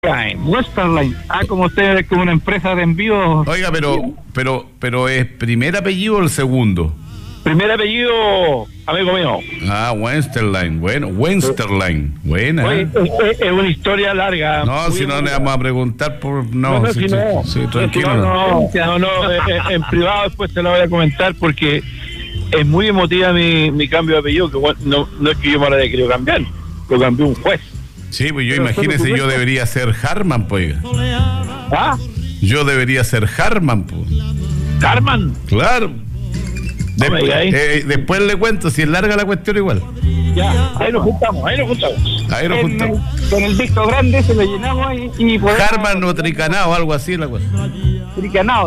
Western Line. Como usted es como una empresa de envío. Oiga, pero ¿es primer apellido o el segundo? Primer apellido, amigo mío. Western Line, bueno, Western Line, buena. Oye, es una historia larga. No, si no le vamos a preguntar por... No, tranquilo. No, en privado después te lo voy a comentar porque es muy emotiva mi cambio de apellido, que no es que yo me lo haya querido cambiar, lo cambió un juez. Sí, pues yo imagínese, yo debería ser Harman, pues. Yo debería ser Harman, pues. ¿Harman? Claro. Después le cuento, si es larga la cuestión igual. Ya, ahí nos juntamos. Con el disco grande se lo llenamos y podemos... Harman o Tricanao, algo así la cosa. Tricanao.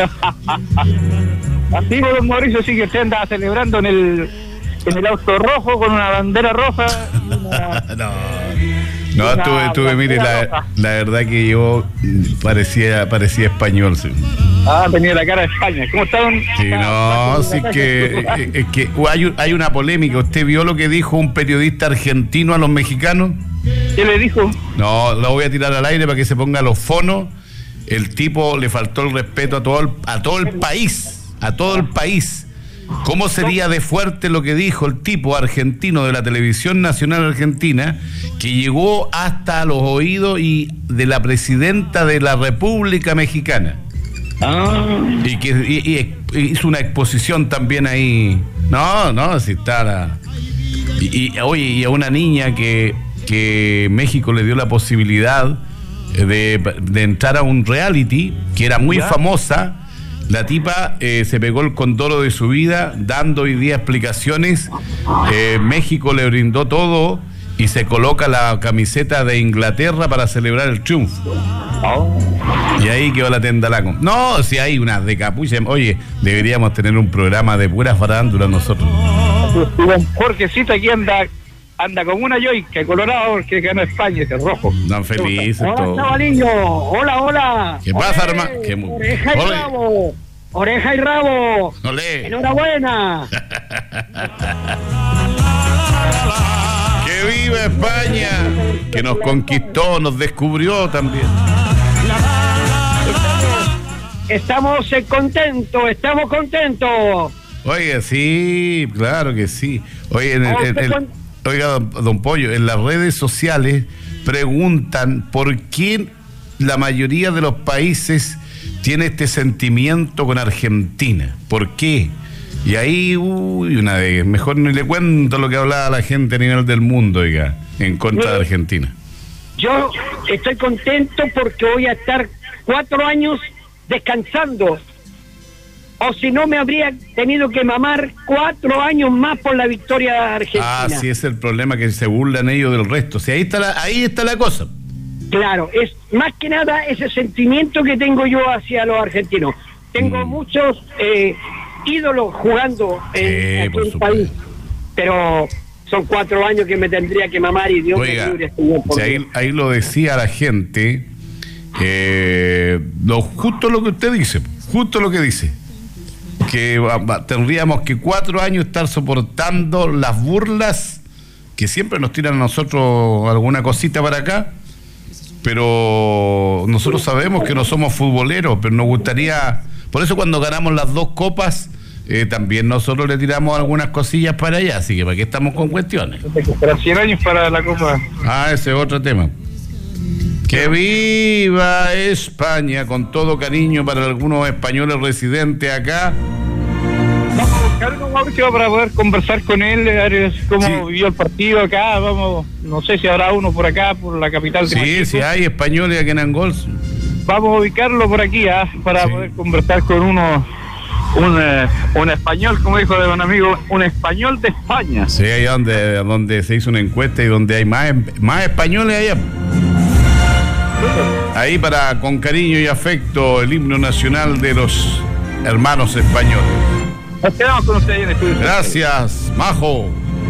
Así, don Mauricio, sí que usted andaba celebrando en el auto rojo con una bandera roja. Estuve, mire, la verdad que yo parecía español, sí. Tenía la cara de España. ¿Cómo está, don? Sí, no, sí que hay una polémica. ¿Usted vio lo que dijo un periodista argentino a los mexicanos? ¿Qué le dijo? No, lo voy a tirar al aire para que se ponga los fonos. El tipo le faltó el respeto a todo el país. ¿Cómo sería de fuerte lo que dijo el tipo argentino de la televisión nacional argentina, que llegó hasta los oídos y de la presidenta de la República Mexicana? Y que hizo una exposición también ahí. No, si está la... Y a una niña que México le dio la posibilidad de entrar a un reality que era muy famosa. La tipa se pegó el condoro de su vida, dando hoy día explicaciones. México le brindó todo y se coloca la camiseta de Inglaterra para celebrar el triunfo. Y ahí quedó la tendalaco. No, si hay unas de capucha. Oye, deberíamos tener un programa de puras farándulas nosotros. Jorgecito aquí anda con una yoica colorado porque ganó España, ese rojo. Están felices todos. Hola, chavalillo. Hola. ¿Qué pasa, hermano? Oreja y rabo. Olé. Enhorabuena. ¡Que viva España! Que nos conquistó, nos descubrió también. Estamos contentos. Oiga, sí, claro que sí. Oye, oiga, don Pollo, en las redes sociales preguntan por qué la mayoría de los países tiene este sentimiento con Argentina. ¿Por qué? Y ahí, una vez, mejor no le cuento lo que hablaba la gente a nivel del mundo, oiga, en contra de Argentina. Yo estoy contento porque voy a estar 4 años descansando. O si no, me habría tenido que mamar 4 años más por la victoria argentina. Sí, es el problema, que se burlan ellos del resto. Sí, ahí está la cosa. Claro, es más que nada ese sentimiento que tengo yo hacia los argentinos. Tengo muchos ídolos jugando en el país, pero son 4 años que me tendría que mamar y Dios me libre, señor. Ahí lo decía la gente, justo lo que usted dice, justo lo que dice. Que tendríamos que 4 años estar soportando las burlas que siempre nos tiran a nosotros alguna cosita para acá, pero nosotros sabemos que no somos futboleros, pero nos gustaría, por eso cuando ganamos las 2 copas, también nosotros le tiramos algunas cosillas para allá, así que para qué estamos con cuestiones. Para 100 años para la copa. Ese es otro tema. ¡Que viva España! Con todo cariño para algunos españoles residentes acá. Vamos a buscar a Mauricio para poder conversar con él, a ver cómo vivió el partido acá. No sé si habrá uno por acá, por la capital de México. Sí, hay españoles aquí en Angol. Vamos a ubicarlo por aquí, para poder conversar con un español, como dijo de un amigo, un español de España. Sí, ahí donde se hizo una encuesta y donde hay más españoles allá. Ahí con cariño y afecto, el himno nacional de los hermanos españoles. Nos quedamos con ustedes en el estudio. Gracias, Majo.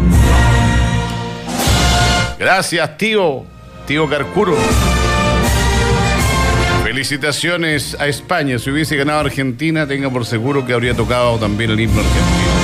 Gracias, tío Carcuro. Felicitaciones a España. Si hubiese ganado Argentina, tenga por seguro que habría tocado también el himno argentino.